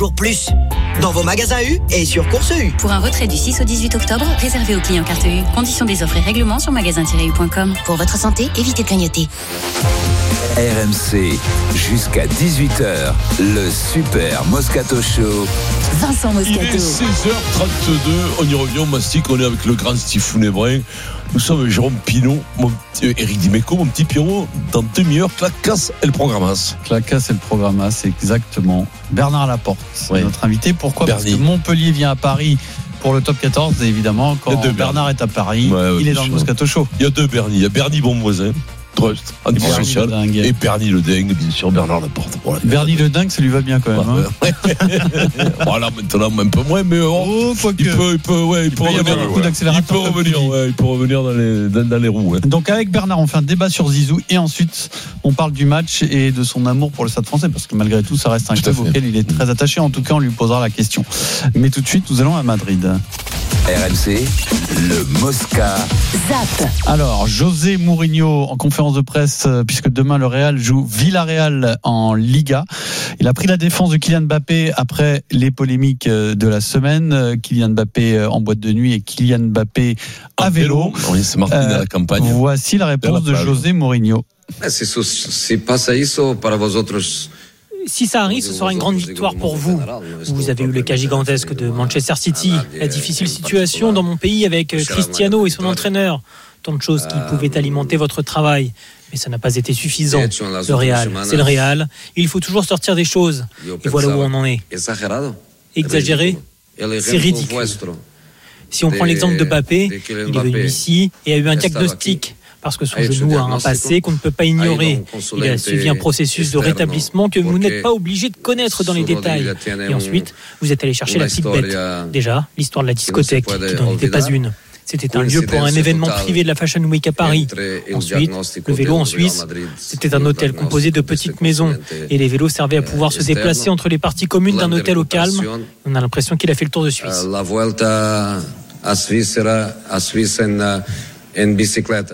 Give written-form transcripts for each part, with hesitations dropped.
Pour plus, dans vos magasins U et sur Course U. Pour un retrait du 6 au 18 octobre, réservé aux clients carte U. Conditions des offres et règlements sur magasin-u.com. Pour votre santé, évitez de grignoter. RMC, jusqu'à 18h, le Super Moscato Show. Vincent Moscato. Il est 16h32, on y revient, on mastique, on est avec le grand Steve Brun. Nous sommes Jérôme Pinault, Éric Dimeco, mon petit Pierrot. Dans demi-heure, Clacasse et le programmas. Clacasse et le programmas, c'est exactement Bernard Laporte, c'est notre invité. Pourquoi ? Bernie. Parce que Montpellier vient à Paris pour le top 14, et évidemment, quand Bernard est à Paris, il est dans le Moscato Show. Il y a deux Bernie. Il y a Bernie Bonvoisin, Trust, en niveau social, et Bernie le dingue, bien sûr, Bernard Laporte. Voilà. Bernie le dingue, ça lui va bien quand même. Voilà, maintenant, un peu moins, mais il peut revenir dans les roues. Donc, avec Bernard, on fait un débat sur Zizou, et ensuite, on parle du match et de son amour pour le Stade Français, parce que malgré tout, ça reste un club auquel il est très attaché. En tout cas, on lui posera la question. Mais tout de suite, nous allons à Madrid. RMC, le Mosca. Zap. Alors, José Mourinho en conférence de presse, puisque demain le Real joue Villarreal en Liga. Il a pris la défense de Kylian Mbappé après les polémiques de la semaine. Kylian Mbappé en boîte de nuit et Kylian Mbappé à vélo. Oui, c'est Martin à la campagne. Voici la réponse de José Mourinho. Si ça arrive, ce sera une grande victoire pour vous. Vous avez eu le cas gigantesque de Manchester City, la difficile situation dans mon pays avec Cristiano et son entraîneur. Tant de choses qui pouvaient alimenter votre travail. Mais ça n'a pas été suffisant. Le Real, c'est le Real. Il faut toujours sortir des choses. Et voilà où on en est. Exagéré, c'est ridicule. Si on prend l'exemple de Mbappé, il est venu ici et a eu un diagnostic. Parce que son genou a un passé qu'on ne peut pas ignorer. Il a suivi un processus de rétablissement que vous n'êtes pas obligé de connaître dans les détails. Et ensuite, vous êtes allé chercher la petite bête. Déjà, l'histoire de la discothèque, qui n'en était pas une. C'était un lieu pour un événement privé de la Fashion Week à Paris. Ensuite, le vélo en Suisse, c'était un hôtel composé de petites maisons. Et les vélos servaient à pouvoir se déplacer entre les parties communes d'un hôtel au calme. On a l'impression qu'il a fait le tour de Suisse. La Vuelta à Suisse en bicyclette.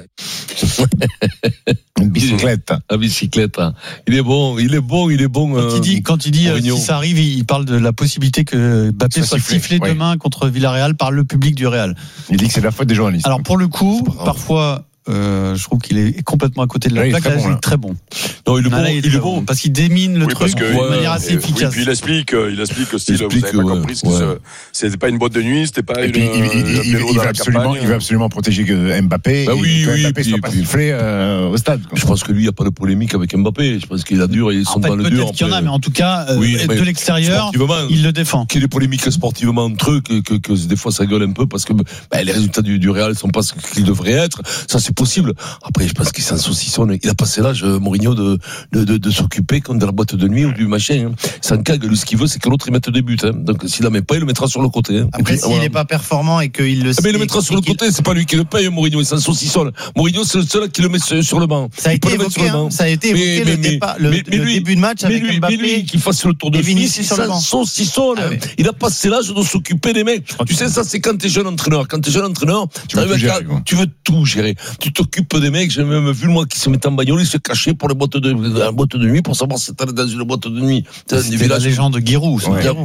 Une bicyclette. La bicyclette. Il est bon. Quand il dit si ça arrive, il parle de la possibilité que Mbappé soit sifflé demain contre Villarreal par le public du Real. Il dit que c'est la faute des journalistes. Alors pour le coup, parfois, je trouve qu'il est complètement à côté de la plaque. Là, il est très bon. Non, il est bon parce qu'il démine le truc de manière assez efficace. Puis il explique que si vous n'avez pas compris, c'était pas une boîte de nuit, c'était pas une vélo dans la campagne. Il veut absolument protéger Mbappé. Mbappé soit pas sifflé au stade. Je pense que lui, il n'y a pas de polémique avec Mbappé. Je pense qu'il a dur et ils sont dans le dur. Peut-être qu'il y en a, mais en tout cas, de l'extérieur, il le défend. Qu'il y ait des polémiques sportivement entre eux, que des fois ça gueule un peu parce que les résultats du Real ne sont pas ce qu'ils devraient être. Ça, c'est possible. Après, je pense qu'il s'en saucissonne. Il a passé l'âge, Mourinho, de s'occuper comme de la boîte de nuit ou du machin. Sans cague, lui, ce qu'il veut, c'est que l'autre il mette des buts. Donc, s'il la met pas, il le mettra sur le côté. Après, s'il n'est pas performant et qu'il le sait. Mais il le mettra sur le côté, c'est pas lui qui le paye, Mourinho, il s'en saucissonne. Mourinho, c'est le seul qui le met sur le banc. Ça a été évoqué, le début de match avec Mbappé. Mais lui, qu'il fasse le tour de Suisse, il s'en saucissonne. Il a passé l'âge de s'occuper des mecs. Tu sais, ça, c'est quand t'es jeune entraîneur. Quand t'es jeune entraîneur, tu veux tout gérer. Tu t'occupes des mecs, j'ai même vu moi qui se mettent en bagnole, ils se cachaient pour la boîte de nuit pour savoir si t'allais dans une boîte de nuit. C'était la légende de Giroud.